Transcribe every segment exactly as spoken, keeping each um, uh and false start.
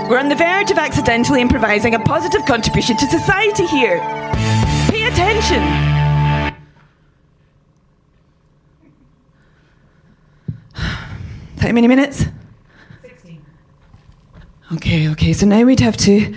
We're on the verge of accidentally improvising a positive contribution to society here. Pay attention. How many minutes? sixteen. Okay, okay. So now we'd have to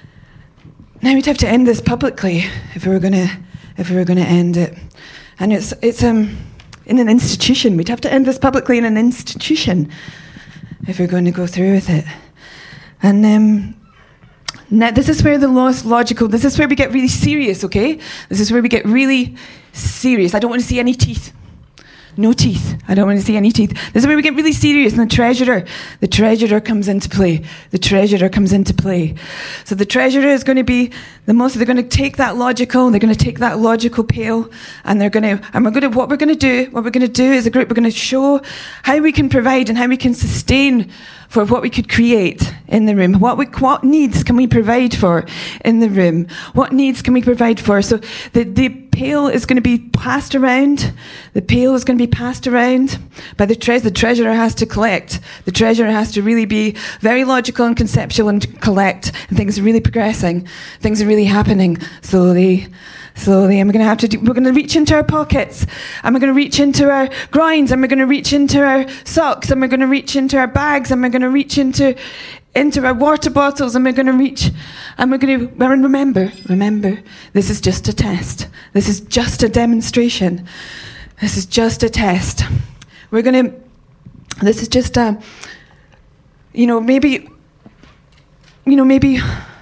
now we'd have to end this publicly if we were gonna if we were gonna end it. And it's it's um in an institution. We'd have to end this publicly in an institution if we're going to go through with it. And um now, this is where the lost logical, this is where we get really serious, okay? This is where we get really serious. I don't want to see any teeth. No teeth. I don't want to see any teeth. This is where we get really serious. And the treasurer, the treasurer comes into play. The treasurer comes into play. So the treasurer is going to be the most, they're going to take that logical, they're going to take that logical pail, and they're going to, and we're going to, what we're going to do, what we're going to do as a group, we're going to show how we can provide and how we can sustain for what we could create in the room. What we, what needs can we provide for in the room? What needs can we provide for? So the, the pail is going to be passed around. The pail is going to be passed around by the treasurer. The treasurer has to collect. The treasurer has to really be very logical and conceptual and collect. And things are really progressing. Things are really happening slowly. Slowly, and we're going to have to do, we're going to reach into our pockets, and we're going to reach into our groins, and we're going to reach into our socks, and we're going to reach into our bags, and we're going to reach into into our water bottles, and we're going to reach, and we're going to remember, remember, this is just a test. This is just a demonstration. This is just a test. We're going to, this is just a, you know, maybe, you know, maybe.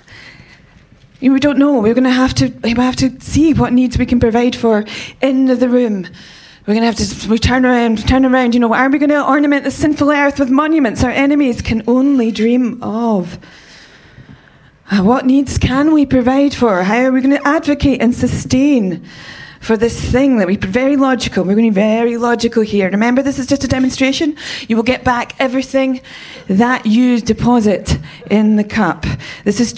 We don't know. We're going to have to we have to see what needs we can provide for in the room. We're going to have to we turn around, turn around. You know, are we going to ornament the sinful earth with monuments our enemies can only dream of? Uh, what needs can we provide for? How are we going to advocate and sustain for this thing that we very logical. We're going to be very logical here. Remember, this is just a demonstration. You will get back everything that you deposit in the cup. This is